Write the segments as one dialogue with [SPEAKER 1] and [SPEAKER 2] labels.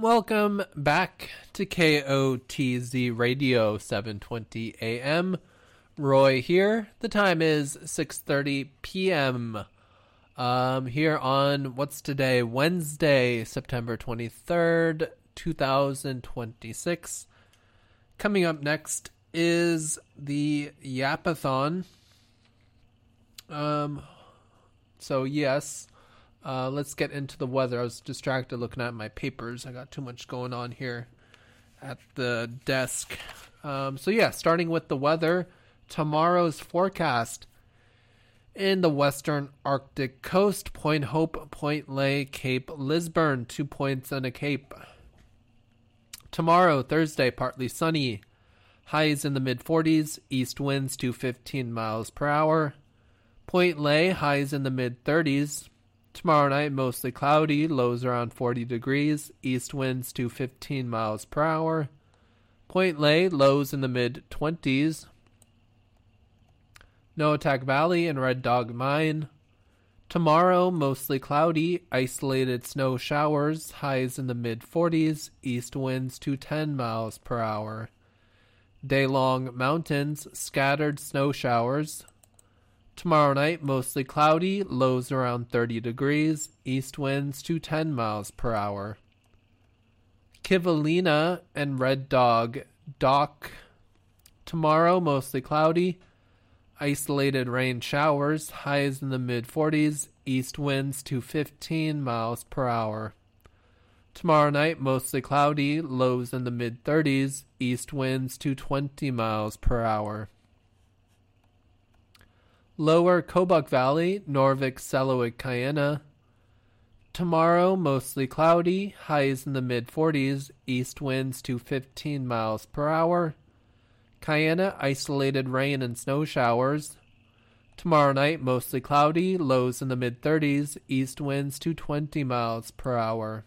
[SPEAKER 1] Welcome back to KOTZ Radio 720 AM. Roy here. The time is 6:30 p.m. Here on what's today? Wednesday, September 23rd, 2026. Coming up next is the Yapathon. So yes. Let's get into the weather. I was distracted looking at my papers. I got too much going on here at the desk. Starting with the weather. Tomorrow's forecast. In the western Arctic coast, Point Hope, Point Lay, Cape Lisburn, 2 points and a cape. Tomorrow, Thursday, partly sunny. Highs in the mid-40s, east winds to 15 miles per hour. Point Lay, highs in the mid-30s. Tomorrow night, mostly cloudy, lows around 40 degrees, east winds to 15 miles per hour. Point Lay, lows in the mid-20s. Noatak Valley and Red Dog Mine. Tomorrow, mostly cloudy, isolated snow showers, highs in the mid-40s, east winds to 10 miles per hour. Day-long mountains, scattered snow showers. Tomorrow night, mostly cloudy, lows around 30 degrees, east winds to 10 miles per hour. Kivalina and Red Dog Dock. Tomorrow, mostly cloudy, isolated rain showers, highs in the mid-40s, east winds to 15 miles per hour. Tomorrow night, mostly cloudy, lows in the mid-30s, east winds to 20 miles per hour. Lower Kobuk Valley, Norvik, Selawik, Kayena. Tomorrow, mostly cloudy, highs in the mid-40s, east winds to 15 miles per hour. Kayena, isolated rain and snow showers. Tomorrow night, mostly cloudy, lows in the mid-30s, east winds to 20 miles per hour.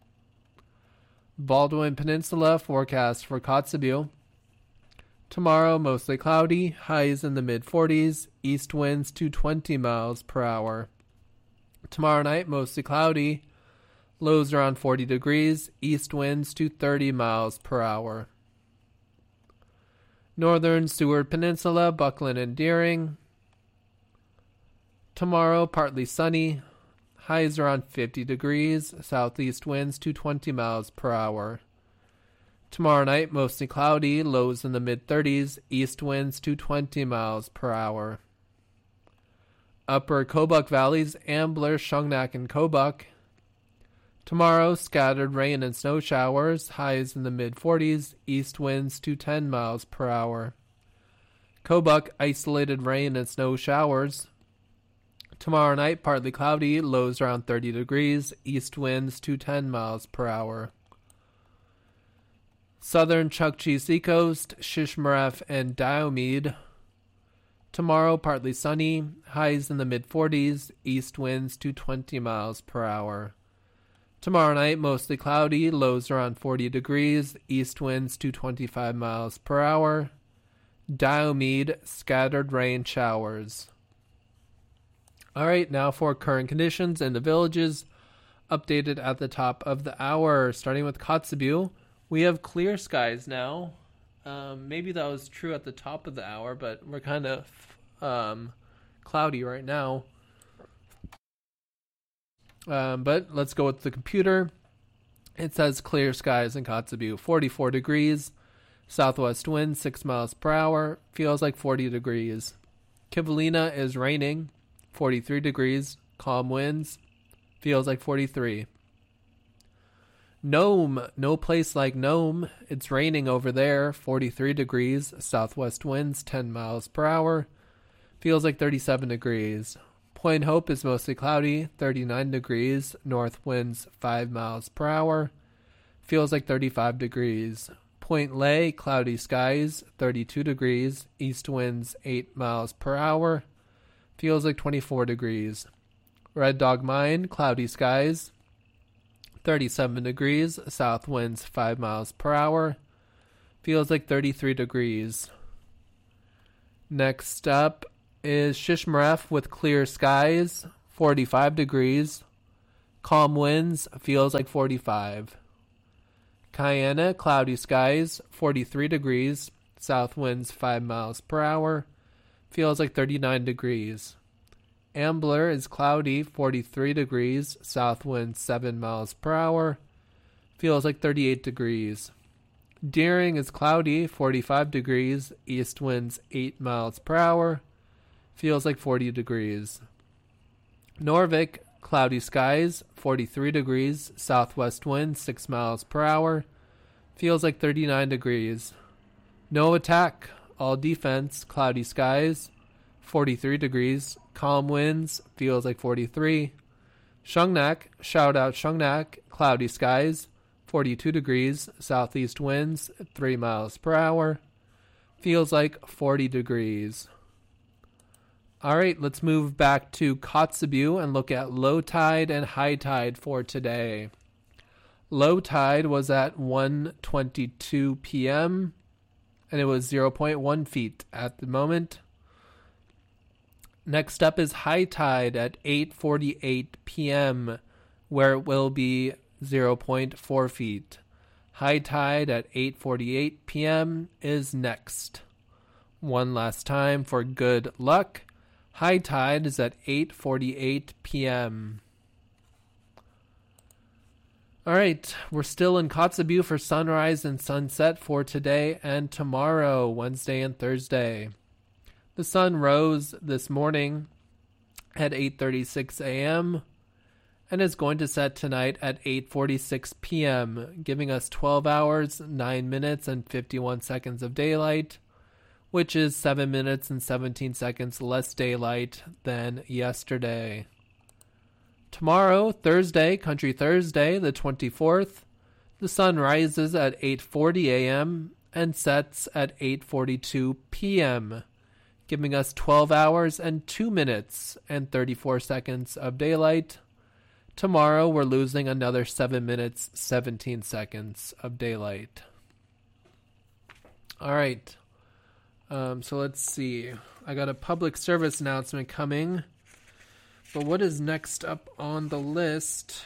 [SPEAKER 1] Baldwin Peninsula, forecast for Kotzebue. Tomorrow, mostly cloudy, highs in the mid-40s, east winds to 20 miles per hour. Tomorrow night, mostly cloudy, lows around 40 degrees, east winds to 30 miles per hour. Northern Seward Peninsula, Buckland and Deering. Tomorrow, partly sunny, highs around 50 degrees, southeast winds to 20 miles per hour. Tomorrow night, mostly cloudy, lows in the mid-30s, east winds to 20 miles per hour. Upper Kobuk Valleys, Ambler, Shungnak, and Kobuk. Tomorrow, scattered rain and snow showers, highs in the mid-40s, east winds to 10 miles per hour. Kobuk, isolated rain and snow showers. Tomorrow night, partly cloudy, lows around 30 degrees, east winds to 10 miles per hour. Southern Chukchi Seacoast, Shishmaref, and Diomede. Tomorrow, partly sunny, highs in the mid-40s, east winds to 20 miles per hour. Tomorrow night, mostly cloudy, lows around 40 degrees, east winds to 25 miles per hour. Diomede, scattered rain showers. All right, now for current conditions in the villages, updated at the top of the hour, starting with Kotzebue. We have clear skies now. Maybe that was true at the top of the hour, but we're kind of cloudy right now. But let's go with the computer. It says clear skies in Kotzebue, 44 degrees, southwest wind 6 miles per hour, feels like 40 degrees. Kivalina is raining, 43 degrees, calm winds, feels like 43. Nome, no place like Nome. It's raining over there, 43 degrees, southwest winds 10 miles per hour, feels like 37 degrees. Point Hope is mostly cloudy, 39 degrees, north winds 5 miles per hour, feels like 35 degrees. Point Lay, cloudy skies, 32 degrees, east winds 8 miles per hour, feels like 24 degrees. Red Dog Mine, cloudy skies, 37 degrees, south winds 5 miles per hour, feels like 33 degrees. Next up is Shishmaref with clear skies, 45 degrees, calm winds, feels like 45. Cayena, cloudy skies, 43 degrees, south winds 5 miles per hour, feels like 39 degrees. Ambler is cloudy, 43 degrees, south winds 7 miles per hour, feels like 38 degrees. Deering is cloudy, 45 degrees, east winds 8 miles per hour, feels like 40 degrees. Norvik, cloudy skies, 43 degrees, southwest wind 6 miles per hour, feels like 39 degrees. No attack, all defense, cloudy skies, 43 degrees, calm winds, feels like 43. Shungnak, shout out Shungnak, cloudy skies, 42 degrees, southeast winds, 3 miles per hour, feels like 40 degrees. All right, let's move back to Kotzebue and look at low tide and high tide for today. Low tide was at 1:22 p.m. and it was 0.1 feet at the moment. Next up is high tide at 8:48 p.m., where it will be 0.4 feet. High tide at 8:48 p.m. is next. One last time for good luck. High tide is at 8:48 p.m. All right, we're still in Kotzebue for sunrise and sunset for today and tomorrow, Wednesday and Thursday. The sun rose this morning at 8:36 a.m. and is going to set tonight at 8:46 p.m., giving us 12 hours, 9 minutes, and 51 seconds of daylight, which is 7 minutes and 17 seconds less daylight than yesterday. Tomorrow, Thursday, Country Thursday, the 24th, the sun rises at 8:40 a.m. and sets at 8:42 p.m., giving us 12 hours and 2 minutes and 34 seconds of daylight. Tomorrow, we're losing another 7 minutes, 17 seconds of daylight. All right. So let's see. I got a public service announcement coming. But what is next up on the list?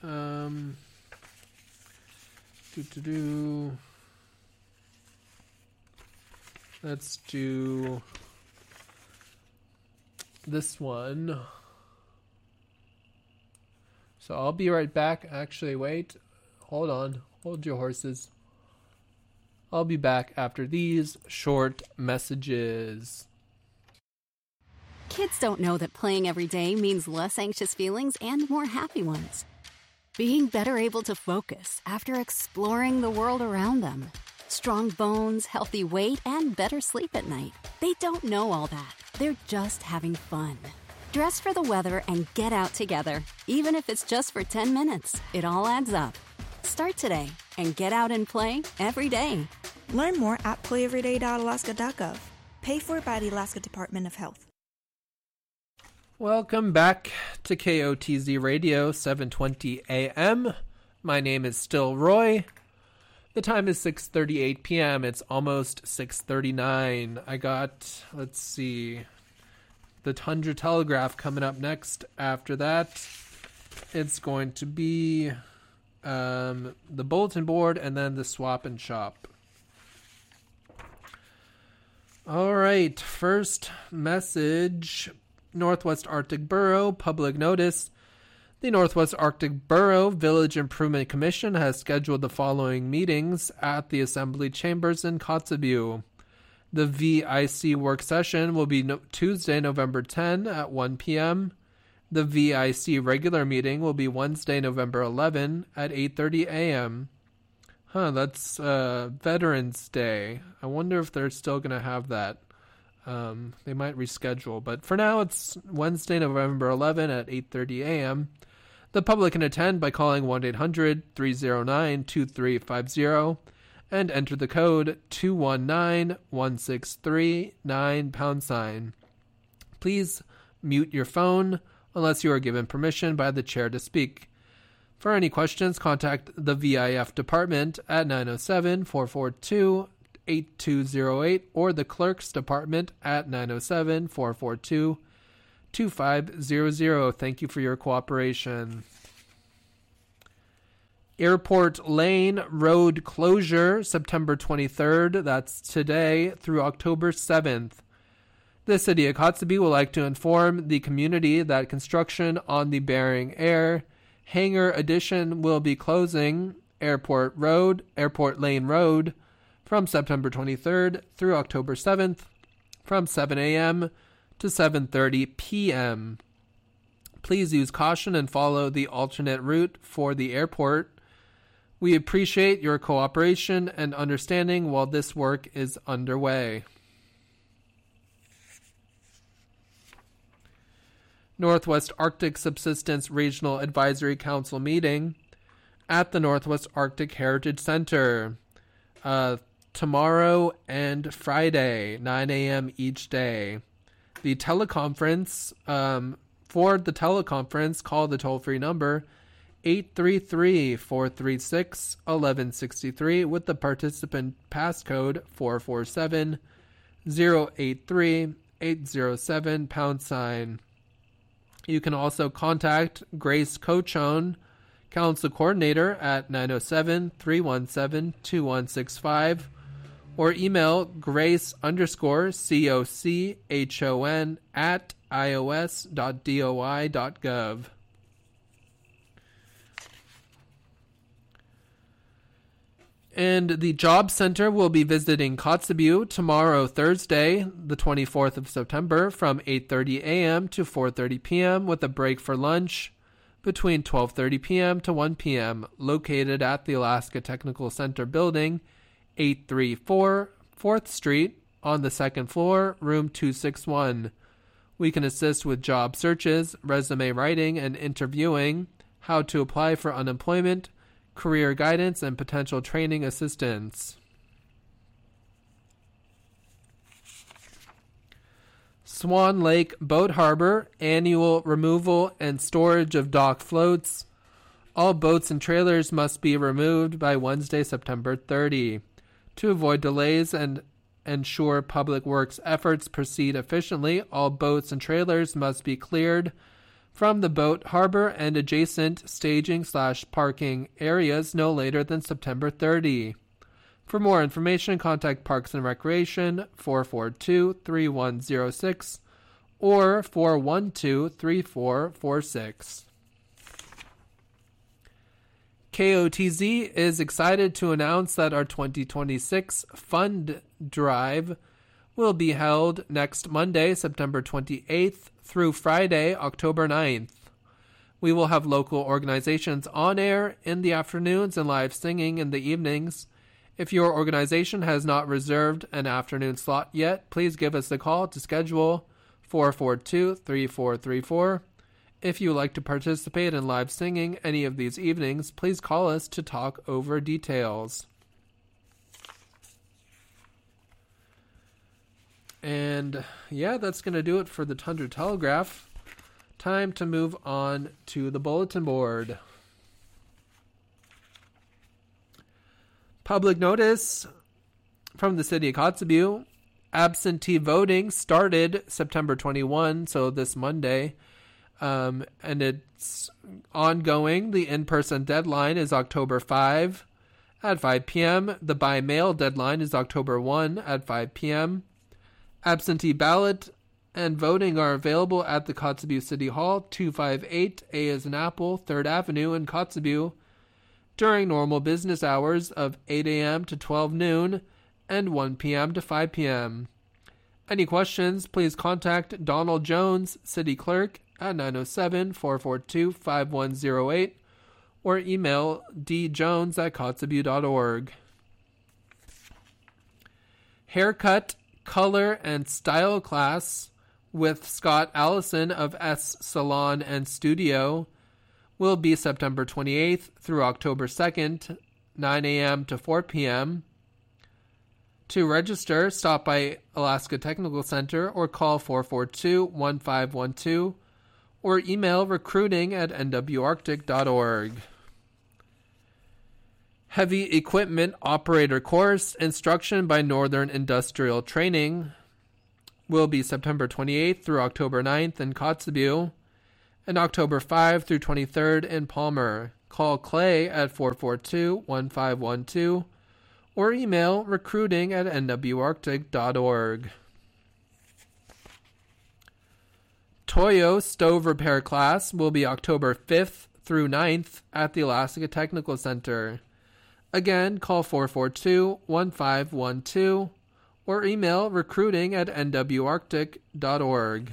[SPEAKER 1] Let's do this one. So I'll be right back. Actually, wait. Hold on. Hold your horses. I'll be back after these short messages.
[SPEAKER 2] Kids don't know that playing every day means less anxious feelings and more happy ones. Being better able to focus after exploring the world around them. Strong bones, healthy weight, and better sleep at night. They don't know all that. They're just having fun. Dress for the weather and get out together. Even if it's just for 10 minutes, it all adds up. Start today and get out and play every day.
[SPEAKER 3] Learn more at playeveryday.alaska.gov. Paid for by the Alaska Department of Health.
[SPEAKER 1] Welcome back to KOTZ Radio, 720 AM. My name is still Roy. The time is 6:38 p.m. It's almost 6:39. I got, let's see, the Tundra Telegraph coming up next. After that, it's going to be the bulletin board and then the swap and shop. All right, first message. Northwest Arctic Borough public notice. The Northwest Arctic Borough Village Improvement Commission has scheduled the following meetings at the Assembly Chambers in Kotzebue. The VIC work session will be Tuesday, November 10 at 1 p.m. The VIC regular meeting will be Wednesday, November 11 at 8:30 a.m. That's Veterans Day. I wonder if they're still going to have that. They might reschedule, but for now it's Wednesday, November 11 at 8:30 a.m. The public can attend by calling 1-800-309-2350 and enter the code 219163 #. Please mute your phone unless you are given permission by the chair to speak. For any questions, contact the VIF department at 907-442-8208 or the clerk's department at 907-442-2500. Thank you for your cooperation. Airport Lane road closure, September 23rd, that's today, through October 7th. The city of Kotzebue would like to inform the community that construction on the Bering Air Hangar addition will be closing Airport Lane Road from September 23rd through October 7th from 7 a.m. to 7:30 p.m. Please use caution and follow the alternate route for the airport. We appreciate your cooperation and understanding while this work is underway. Northwest Arctic Subsistence Regional Advisory Council meeting at the Northwest Arctic Heritage Center tomorrow and Friday, 9 a.m. each day. The teleconference, call the toll-free number 833-436-1163 with the participant passcode 447-083-807 #. You can also contact Grace Cochone, Council Coordinator, at 907-317-2165 or email grace_COCHON at ios.doi.gov. And the Job Center will be visiting Kotzebue tomorrow, Thursday, the 24th of September, from 8:30 a.m. to 4:30 p.m. with a break for lunch between 12:30 p.m. to 1 p.m., located at the Alaska Technical Center building, 834 4th Street, on the second floor, room 261. We can assist with job searches, resume writing, and interviewing, how to apply for unemployment, career guidance, and potential training assistance. Swan Lake Boat Harbor, annual removal and storage of dock floats. All boats and trailers must be removed by Wednesday, September 30. To avoid delays and ensure public works efforts proceed efficiently, all boats and trailers must be cleared from the boat harbor and adjacent staging/parking areas no later than September 30. For more information, contact Parks and Recreation 442-3106 or 412-3446. KOTZ is excited to announce that our 2026 fund drive will be held next Monday, September 28th through Friday, October 9th. We will have local organizations on air in the afternoons and live singing in the evenings. If your organization has not reserved an afternoon slot yet, please give us a call to schedule 442-3434. If you would like to participate in live singing any of these evenings, please call us to talk over details. And yeah, that's going to do it for the Tundra Telegraph. Time to move on to the bulletin board. Public notice from the city of Kotzebue. Absentee voting started September 21, so this Monday, and it's ongoing. The in-person deadline is October 5 at 5 p.m. The by-mail deadline is October 1 at 5 p.m. Absentee ballot and voting are available at the Kotzebue City Hall, 258 A as in Apple, 3rd Avenue in Kotzebue, during normal business hours of 8 a.m. to 12 noon and 1 p.m. to 5 p.m. Any questions, please contact Donald Jones, City Clerk, at 907-442-5108 or email djones@kotzebue.org. Haircut, color, and style class with Scott Allison of S Salon and Studio will be September 28th through October 2nd, 9 a.m. to 4 p.m. To register, stop by Alaska Technical Center or call 442-1512 or email recruiting@nwarctic.org. Heavy Equipment Operator Course Instruction by Northern Industrial Training will be September 28th through October 9th in Kotzebue and October 5 through 23rd in Palmer. Call Clay at 442-1512 or email recruiting@nwarctic.org. Toyo stove repair class will be October 5th through 9th at the Alaska Technical Center. Again, call 442-1512 or email recruiting@nwarctic.org.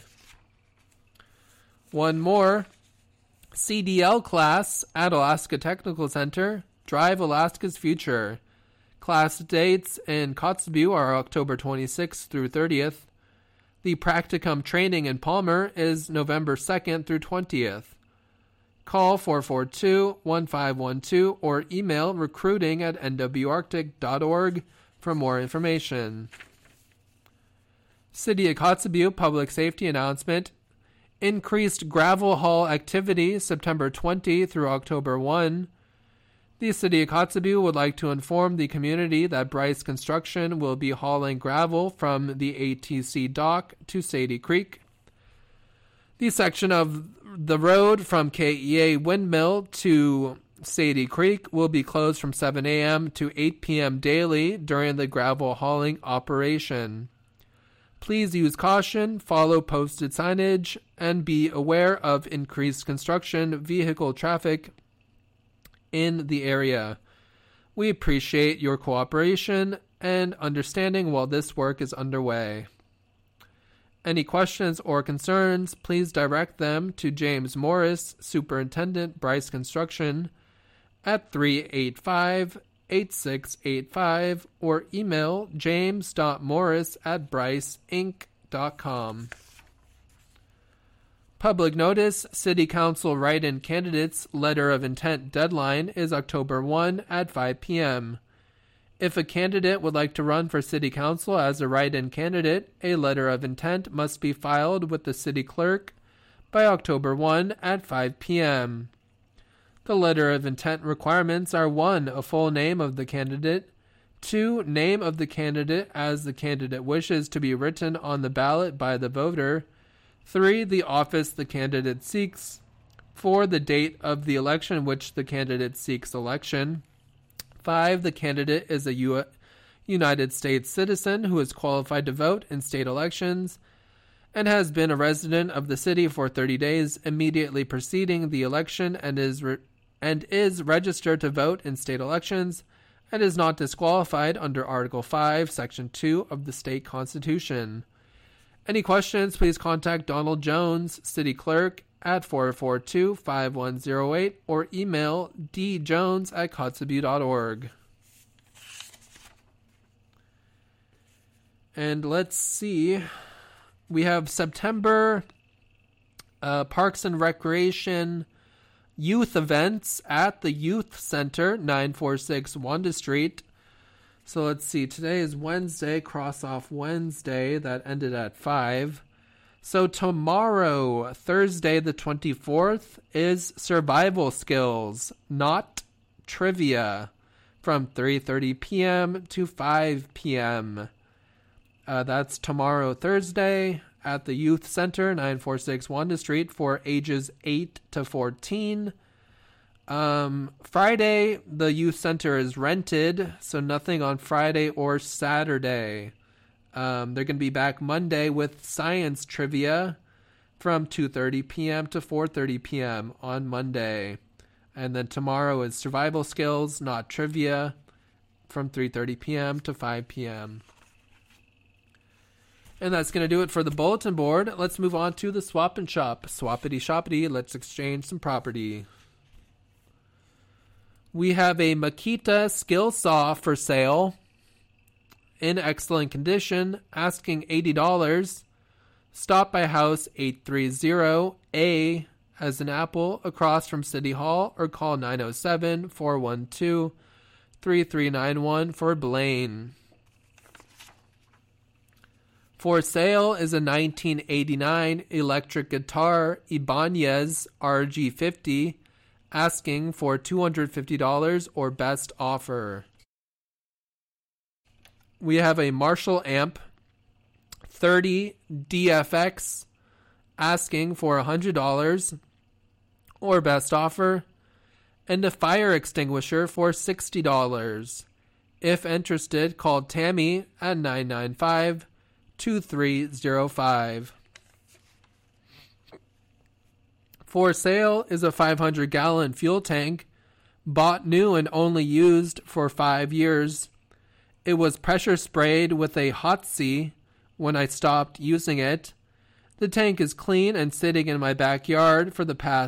[SPEAKER 1] One more. CDL class at Alaska Technical Center. Drive Alaska's Future. Class dates in Kotzebue are October 26th through 30th. The practicum training in Palmer is November 2nd through 20th. Call 442-1512 or email recruiting@nwarctic.org for more information. City of Kotzebue public safety announcement. Increased gravel haul activity September 20 through October 1. The City of Kotzebue would like to inform the community that Bryce Construction will be hauling gravel from the ATC dock to Sadie Creek. The section of the road from KEA Windmill to Sadie Creek will be closed from 7 a.m. to 8 p.m. daily during the gravel hauling operation. Please use caution, follow posted signage, and be aware of increased construction vehicle traffic in the area. We appreciate your cooperation and understanding while this work is underway. Any questions or concerns, please direct them to James Morris, Superintendent, Bryce Construction, at 385-8685 or email james.morris@bryceinc.com. Public notice, City Council write-in candidates' letter of intent deadline is October 1 at 5 p.m. If a candidate would like to run for City Council as a write-in candidate, a letter of intent must be filed with the City Clerk by October 1 at 5 p.m. The letter of intent requirements are 1. A full name of the candidate, 2. Name of the candidate as the candidate wishes to be written on the ballot by the voter, 3. The office the candidate seeks, 4. The date of the election which the candidate seeks election, 5. The candidate is a United States citizen who is qualified to vote in state elections and has been a resident of the city for 30 days immediately preceding the election and is registered to vote in state elections and is not disqualified under Article 5, Section 2 of the state constitution. Any questions, please contact Donald Jones, City Clerk, at 442-5108 or email djones@kotzebue.org. And let's see. We have September Parks and Recreation youth events at the Youth Center, 946 Wanda Street. So let's see. Today is Wednesday. Cross off Wednesday. That ended at 5. So tomorrow, Thursday the 24th, is survival skills, not trivia, from 3:30 p.m. to 5 p.m. That's tomorrow, Thursday, at the Youth Center, 946 Wanda Street, for ages 8 to 14. Friday, the Youth Center is rented, so nothing on Friday or Saturday. They're going to be back Monday with science trivia from 2:30 p.m. to 4:30 p.m. on Monday. And then tomorrow is survival skills, not trivia, from 3:30 p.m. to 5 p.m. And that's going to do it for the bulletin board. Let's move on to the swap and shop. Swappity shoppity, let's exchange some property. We have a Makita skill saw for sale in excellent condition, asking $80. Stop by house 830A as an apple across from City Hall or call 907-412-3391 for Blaine. For sale is a 1989 electric guitar Ibanez RG50, asking for $250 or best offer. We have a Marshall amp 30 DFX, asking for $100 or best offer. and a fire extinguisher for $60. If interested, call Tammy at 995-2305. For sale is a 500-gallon fuel tank, bought new and only used for 5 years. It was pressure sprayed with a hot C when I stopped using it. The tank is clean and sitting in my backyard for the past